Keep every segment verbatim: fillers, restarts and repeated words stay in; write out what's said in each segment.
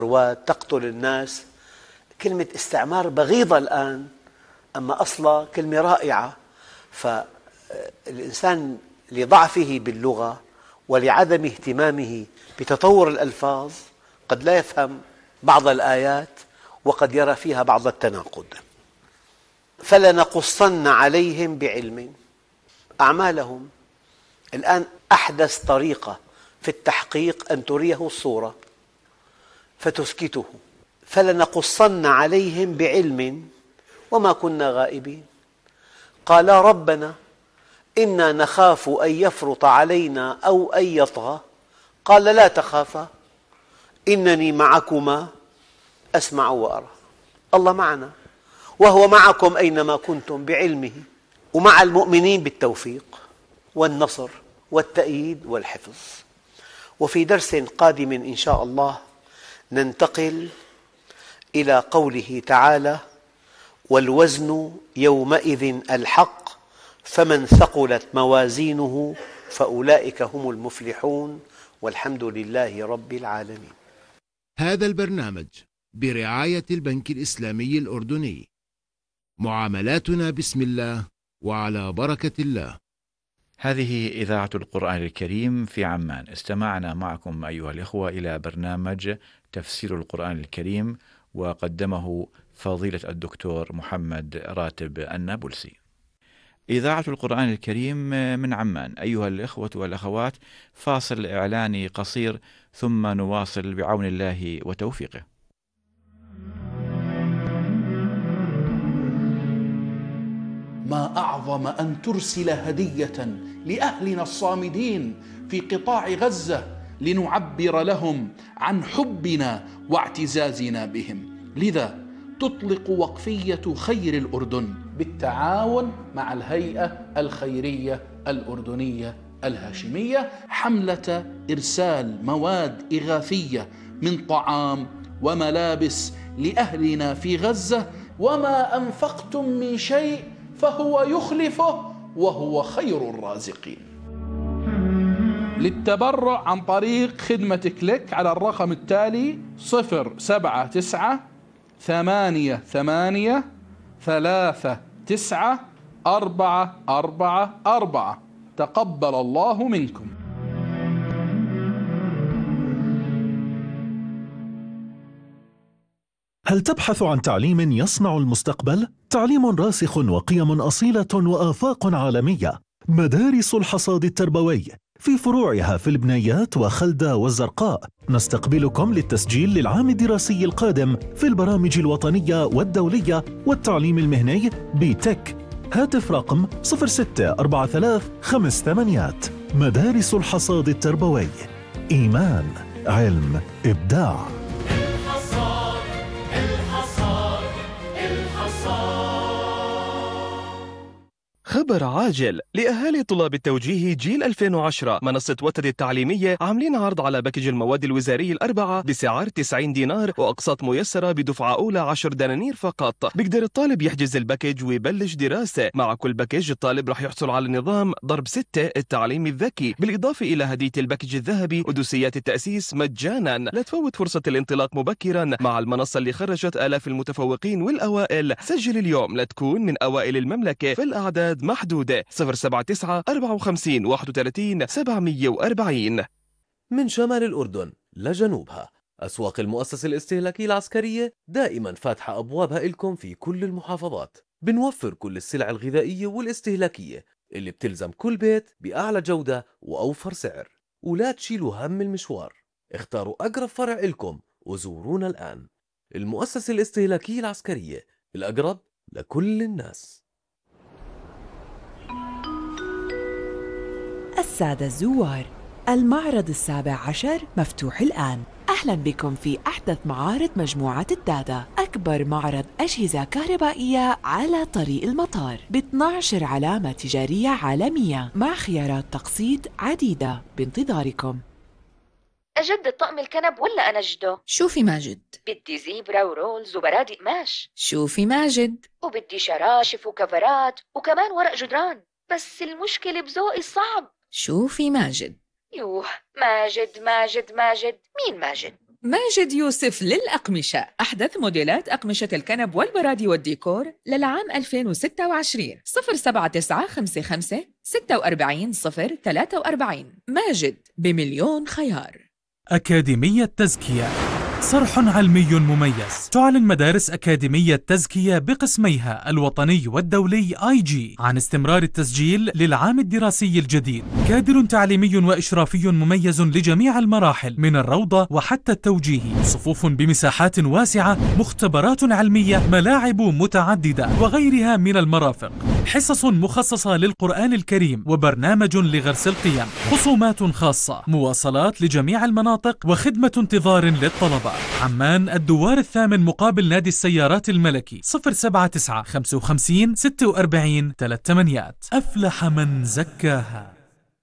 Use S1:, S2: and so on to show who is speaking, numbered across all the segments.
S1: وتقتل الناس. كلمة استعمار بغيضة الآن، أما أصلا كلمة رائعة. فالإنسان لضعفه باللغة ولعدم اهتمامه بتطور الألفاظ قد لا يفهم بعض الآيات وقد يرى فيها بعض التناقض. فلنقصن عليهم بعلم أعمالهم. الآن أحدث طريقة في التحقيق أن تريه الصورة فتسكته. فلنقصن عليهم بعلم وما كنا غائبين. قالا ربنا إنا نخاف أن يفرط علينا أو أن يطغى. قال لا تخافا إنني معكما أسمع وأرى. الله معنا وهو معكم أينما كنتم بعلمه، ومع المؤمنين بالتوفيق والنصر والتأييد والحفظ. وفي درس قادم إن شاء الله ننتقل إلى قوله تعالى: والوزن يومئذ الحق فمن ثقلت موازينه فأولئك هم المفلحون والحمد لله رب العالمين.
S2: هذا البرنامج برعاية البنك الإسلامي الأردني. معاملاتنا بسم الله وعلى بركة الله.
S3: هذه إذاعة القرآن الكريم في عمان. استمعنا معكم أيها الإخوة إلى برنامج تفسير القرآن الكريم، وقدمه فضيلة الدكتور محمد راتب النابلسي. إذاعة القرآن الكريم من عمان. أيها الإخوة والأخوات، فاصل إعلاني قصير ثم نواصل بعون الله وتوفيقه.
S4: ما أعظم أن ترسل هدية لأهلنا الصامدين في قطاع غزة لنعبر لهم عن حبنا واعتزازنا بهم. لذا تطلق وقفية خير الأردن بالتعاون مع الهيئة الخيرية الأردنية الهاشمية حملة إرسال مواد إغاثية من طعام وملابس لأهلنا في غزة. وما أنفقتم من شيء فهو يخلفه وهو خير الرازقين. للتبرع عن طريق خدمة كليك على الرقم التالي: صفر سبعة تسعة ثمانية ثمانية ثلاثة تسعة أربعة أربعة أربعة. تقبل الله منكم.
S5: هل تبحث عن تعليم يصنع المستقبل؟ تعليم راسخ وقيم أصيلة وآفاق عالمية. مدارس الحصاد التربوي في فروعها في البنيات وخلدة والزرقاء. نستقبلكم للتسجيل للعام الدراسي القادم في البرامج الوطنية والدولية والتعليم المهني بتك. هاتف رقم صفر ستة أربعة ثلاثة خمس ثمانيات. مدارس الحصاد التربوي، إيمان، علم، إبداع.
S6: خبر عاجل لأهالي طلاب التوجيه جيل ألفين وعشرة. منصة وتد التعليمية عاملين عرض على باكج المواد الوزاري الأربعة بسعر تسعين دينار وأقساط ميسرة بدفعة أولى عشر دنانير فقط. بيقدر الطالب يحجز الباكج ويبلش دراسة. مع كل باكج الطالب راح يحصل على نظام ضرب ستة التعليم الذكي، بالإضافة إلى هدية الباكج الذهبي ودوسيات التأسيس مجانا. لا تفوت فرصة الانطلاق مبكرا مع المنصة اللي خرجت آلاف المتفوقين والأوائل. سجل اليوم لتكون من أوائل المملكة، في الأعداد محدودة. صفر سبعة تسعة أربعة وخمسين واحد وثلاثين سبعمية وأربعين.
S7: من شمال الأردن لجنوبها، أسواق المؤسسة الاستهلاكية العسكرية دائما فاتحة أبوابها إلكم في كل المحافظات. بنوفر كل السلع الغذائية والاستهلاكية اللي بتلزم كل بيت بأعلى جودة وأوفر سعر. ولا تشيلوا هم المشوار، اختاروا أقرب فرع إلكم وزورونا الآن. المؤسسة الاستهلاكية العسكرية، الأقرب لكل الناس.
S8: السادة الزوار، المعرض السابع عشر مفتوح الآن. أهلا بكم في أحدث معارض مجموعة الدادا، أكبر معرض أجهزة كهربائية على طريق المطار ب اثنتي عشرة علامة تجارية عالمية مع خيارات تقسيط عديدة بانتظاركم.
S9: أجدد طقم الكنب ولا أنجده؟
S10: شوفي ماجد.
S9: بدي زيبرا ورولز وبرادق قماش.
S10: شوفي ماجد.
S9: وبدي شراشف وكفرات وكمان ورق جدران، بس المشكلة بذوقي الصعب.
S10: شوفي ماجد.
S9: يوه، ماجد ماجد ماجد، مين ماجد؟
S10: ماجد يوسف للأقمشة، أحدث موديلات أقمشة الكنب والبرادي والديكور للعام ألفين وستة وعشرين. صفر سبعة تسعة خمسة خمسة ستة وأربعين صفر ثلاثة وأربعين. ماجد بمليون خيار.
S11: أكاديمية تزكية، صرح علمي مميز. تعلن مدارس أكاديمية تزكية بقسميها الوطني والدولي آي جي عن استمرار التسجيل للعام الدراسي الجديد. كادر تعليمي وإشرافي مميز لجميع المراحل من الروضة وحتى التوجيهي، صفوف بمساحات واسعة، مختبرات علمية، ملاعب متعددة وغيرها من المرافق، حصص مخصصة للقرآن الكريم وبرنامج لغرس القيم، خصومات خاصة، مواصلات لجميع المناطق وخدمة انتظار للطلبة. عمان الدوار الثامن مقابل نادي السيارات الملكي. صفر سبعة تسعة خمسة وخمسين ستة وأربعين ثلاث ثمانيات. أفلح من زكاها.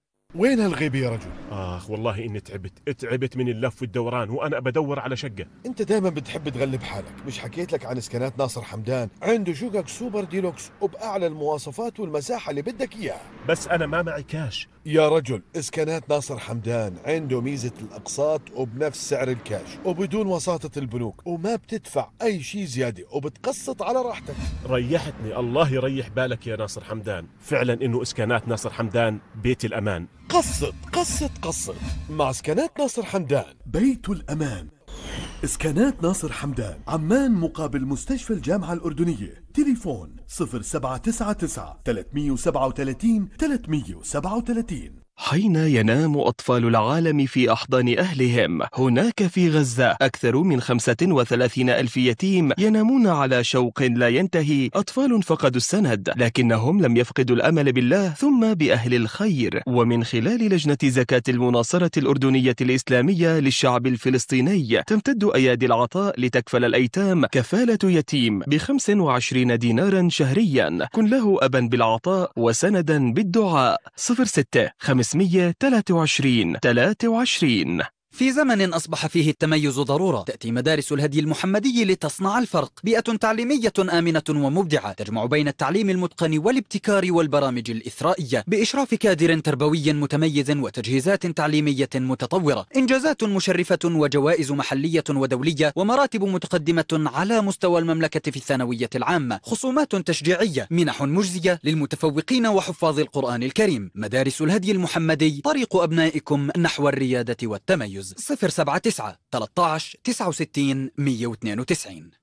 S12: وين هالغيبة يا رجل؟
S13: آخ والله إني تعبت تعبت من اللف والدوران وأنا بدور على شقة.
S12: أنت دايما بتحب تغلب حالك. مش حكيت لك عن إسكانات ناصر حمدان؟ عنده شقق سوبر ديلوكس وبأعلى المواصفات والمساحة اللي بدك إياها.
S13: بس أنا ما معي كاش.
S12: يا رجل إسكانات ناصر حمدان عنده ميزة الأقساط وبنفس سعر الكاش وبدون وساطة البنوك، وما بتدفع أي شيء زيادة وبتقسط على راحتك.
S13: ريحتني، الله يريح بالك يا ناصر حمدان. فعلا إنه إسكانات ناصر حمدان بيت الأمان.
S12: قسط قسط قسط مع إسكانات ناصر حمدان، بيت الأمان. إسكانات ناصر حمدان، عمان مقابل مستشفى الجامعة الأردنية. تليفون صفر سبعة تسعة تسعة ثلاثمئة وسبعة وثلاثين ثلاثمئة وسبعة وثلاثين.
S6: حين ينام أطفال العالم في أحضان أهلهم، هناك في غزة أكثر من خمسة وثلاثين ألف يتيم ينامون على شوق لا ينتهي. أطفال فقدوا السند، لكنهم لم يفقدوا الأمل بالله ثم بأهل الخير. ومن خلال لجنة زكاة المناصرة الأردنية الإسلامية للشعب الفلسطيني، تمتد أيادي العطاء لتكفل الأيتام كفالة يتيم بخمس وعشرين دينارا شهريا. كن له أبا بالعطاء وسندا بالدعاء. صفر ستة خمسمئة وثلاثة وعشرين ثلاثة وعشرين.
S14: في زمن أصبح فيه التميز ضرورة، تأتي مدارس الهدي المحمدي لتصنع الفرق. بيئة تعليمية آمنة ومبدعة تجمع بين التعليم المتقن والابتكار والبرامج الإثرائية بإشراف كادر تربوي متميز وتجهيزات تعليمية متطورة. إنجازات مشرفة وجوائز محلية ودولية ومراتب متقدمة على مستوى المملكة في الثانوية العامة. خصومات تشجيعية، منح مجزية للمتفوقين وحفاظ القرآن الكريم. مدارس الهدي المحمدي، طريق أبنائكم نحو الريادة والتميز. صفر سبعة تسعة ثلاثة عشر تسعة وستين مئة واثنين وتسعين.